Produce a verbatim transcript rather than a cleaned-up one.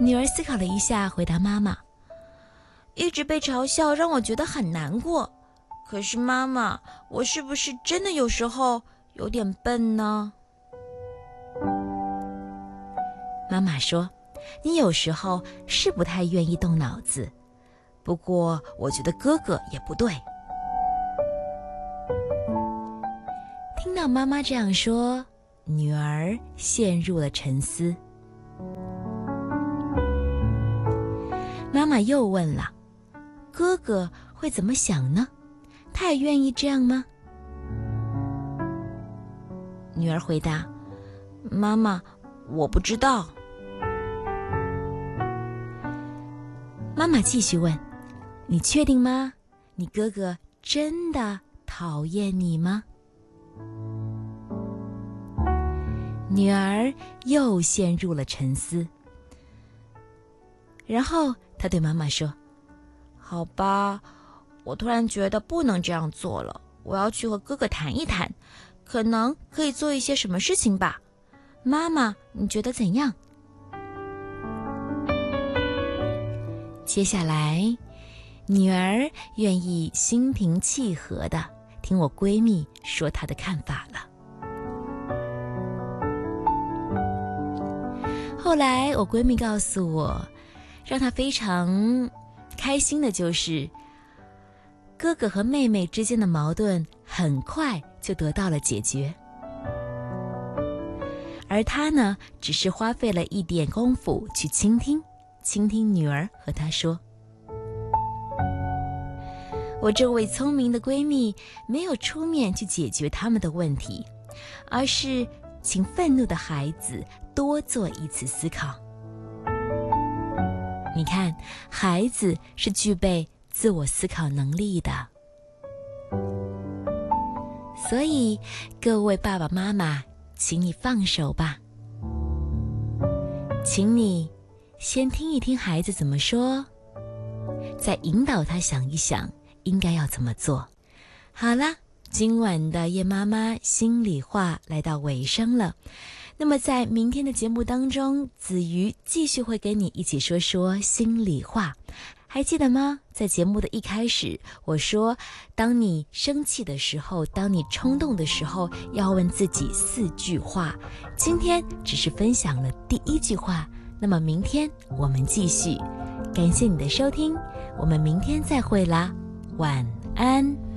女儿思考了一下，回答妈妈：一直被嘲笑让我觉得很难过。可是妈妈，我是不是真的有时候有点笨呢？妈妈说，你有时候是不太愿意动脑子，不过我觉得哥哥也不对。听到妈妈这样说，女儿陷入了沉思。妈妈又问了，哥哥会怎么想呢？他也愿意这样吗？女儿回答，妈妈，我不知道。妈妈继续问，你确定吗？你哥哥真的讨厌你吗？女儿又陷入了沉思，然后她对妈妈说，好吧，我突然觉得不能这样做了，我要去和哥哥谈一谈，可能可以做一些什么事情吧。妈妈，你觉得怎样？接下来，女儿愿意心平气和地听我闺蜜说她的看法了。后来我闺蜜告诉我，让她非常开心的就是哥哥和妹妹之间的矛盾很快就得到了解决，而她呢，只是花费了一点功夫去倾听倾听女儿和她说。我这位聪明的闺蜜没有出面去解决他们的问题，而是请愤怒的孩子多做一次思考。你看，孩子是具备自我思考能力的。所以，各位爸爸妈妈，请你放手吧。请你先听一听孩子怎么说，再引导他想一想应该要怎么做。好啦，今晚的叶妈妈心里话来到尾声了。那么在明天的节目当中，子瑜继续会跟你一起说说心里话。还记得吗？在节目的一开始，我说当你生气的时候，当你冲动的时候，要问自己四句话。今天只是分享了第一句话，那么明天我们继续。感谢你的收听，我们明天再会啦，晚安。